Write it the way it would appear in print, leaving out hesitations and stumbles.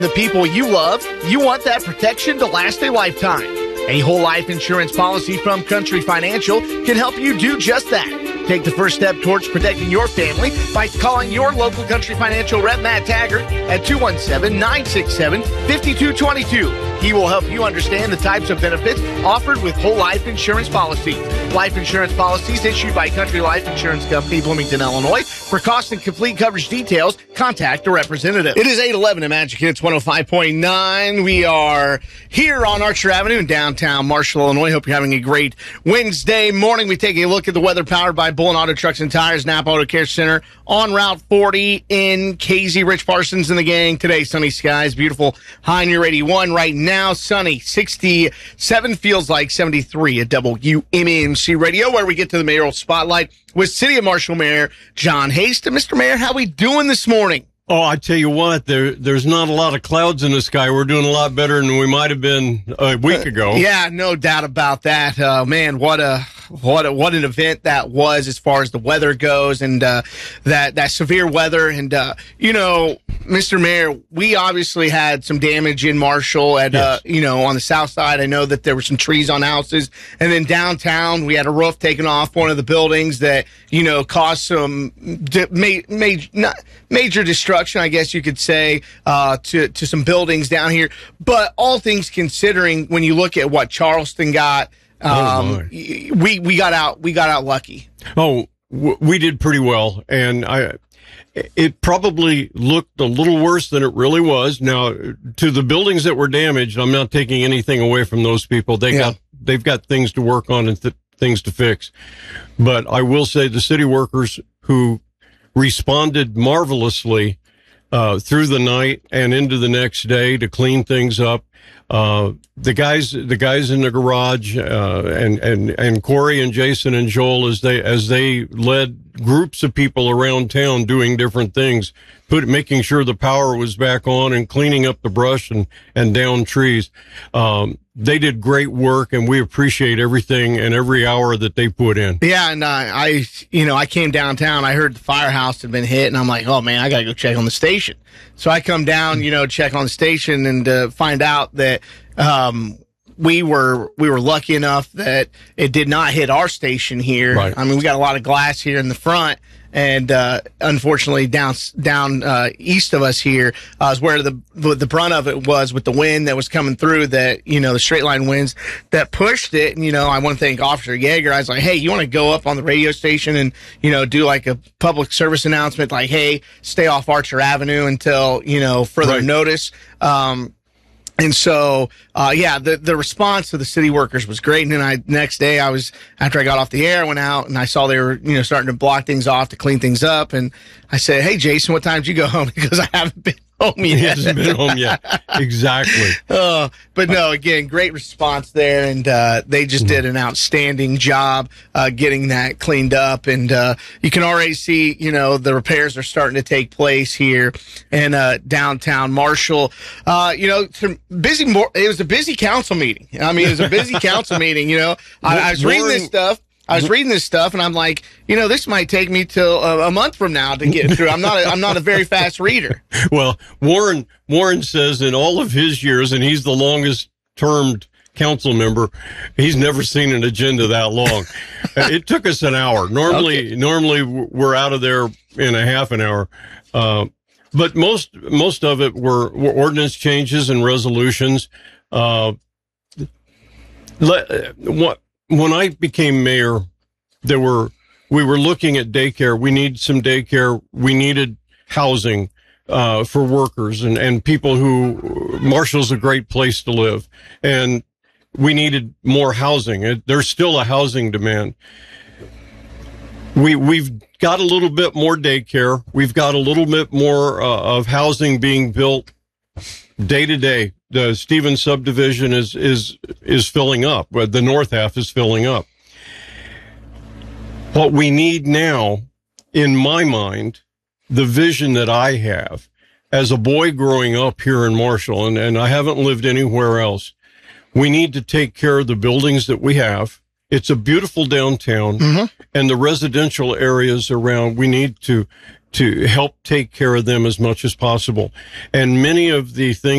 The people you love, you want that protection to last a lifetime. A whole life insurance policy from Country Financial can help you do just that. Take the first step towards protecting your family by calling your local Country Financial rep, Matt Taggart, at 217-967-5222. He will help you understand the types of benefits offered with whole life insurance policies. Life insurance policies issued by Country Life Insurance Company, Bloomington, Illinois. For cost and complete coverage details, contact a representative. It is 8:11 at Magic Hits 105.9. We are here on Archer Avenue in downtown Marshall, Illinois. Hope you're having a great Wednesday morning. We take a look at the weather powered by Bullen Auto Trucks and Tires, Napa Auto Care Center on Route 40 in Casey. Rich Parsons and the gang. Today, sunny skies, beautiful high near 81. Right now, sunny, 67, feels like 73 at WMNC Radio, where we get to the mayoral spotlight with City of Marshall Mayor John Haston. Mr. Mayor, how we doing this morning? Oh, I tell you what, there's not a lot of clouds in the sky. We're doing a lot better than we might have been a week ago. Yeah, no doubt about that. Man, what an event that was as far as the weather goes, and that severe weather. And Mr. Mayor, we obviously had some damage in Marshall at Yes. on the south side. I know that there were some trees on houses, and then downtown we had a roof taken off one of the buildings that caused some major destruction, I guess you could say, to some buildings down here. But all things considering, when you look at what Charleston got, we got out lucky. Oh, we did pretty well, and it probably looked a little worse than it really was. Now, to the buildings that were damaged, I'm not taking anything away from those people. They've got things to work on and things to fix. But I will say the city workers who responded marvelously through the night and into the next day to clean things up. The guys in the garage, and Corey and Jason and Joel, as they led groups of people around town doing different things, making sure the power was back on and cleaning up the brush and down trees. They did great work, and we appreciate everything and every hour that they put in. Yeah, and I came downtown. I heard the firehouse had been hit, and I'm like, oh man, I gotta go check on the station. So I come down, check on the station, and find out that we were lucky enough that it did not hit our station here. Right. I mean, we got a lot of glass here in the front. And unfortunately, down east of us here is where the brunt of it was, with the wind that was coming through. That the straight line winds that pushed it. And I want to thank Officer Yeager. I was like, hey, you want to go up on the radio station and do like a public service announcement, like, hey, stay off Archer Avenue until further notice. And so, the response to the city workers was great. And then next day, after I got off the air, I went out and I saw they were, starting to block things off to clean things up. And I said, hey, Jason, what time did you go home? Because I haven't been home yet. He hasn't been home yet. Exactly. But no, again, great response there. And they just did an outstanding job getting that cleaned up. And you can already see, the repairs are starting to take place here in downtown Marshall. It was a busy council meeting. I mean, it was a busy council meeting. I was reading this stuff. And I'm like, this might take me till a month from now to get through. I'm not a very fast reader. Well, Warren says in all of his years, and he's the longest termed council member, he's never seen an agenda that long. It took us an hour. Normally we're out of there in a half an hour. But most of it were ordinance changes and resolutions. When I became mayor, we were looking at daycare. We need some daycare. We needed housing for workers and people who Marshall's a great place to live, and we needed more housing. There's still a housing demand. We've got a little bit more daycare. We've got a little bit more of housing being built day to day. The Stevens subdivision is filling up. The north half is filling up. What we need now, in my mind, the vision that I have as a boy growing up here in Marshall, and I haven't lived anywhere else, we need to take care of the buildings that we have. It's a beautiful downtown, and the residential areas around, we need to to help take care of them as much as possible. And many of the things